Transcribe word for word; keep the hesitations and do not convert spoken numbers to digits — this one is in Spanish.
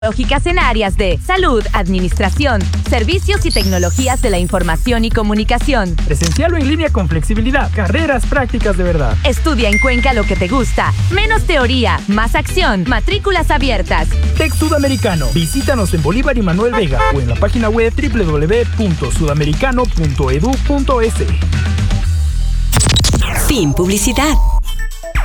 Tecnológicas en áreas de salud, administración, servicios y tecnologías de la información y comunicación. Presencial o en línea con flexibilidad. Carreras prácticas de verdad. Estudia en Cuenca lo que te gusta. Menos teoría, más acción. Matrículas abiertas. Tec Sudamericano. Visítanos en Bolívar y Manuel Vega o en la página web doble u doble u doble u punto sudamericano punto edu punto es. Sin publicidad.